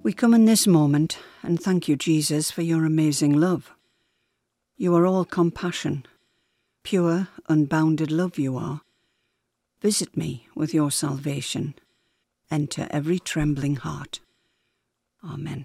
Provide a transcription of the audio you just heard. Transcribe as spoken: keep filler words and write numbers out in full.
We come in this moment and thank you, Jesus, for your amazing love. You are all compassion. Pure, unbounded love you are. Visit me with your salvation. Enter every trembling heart. Amen.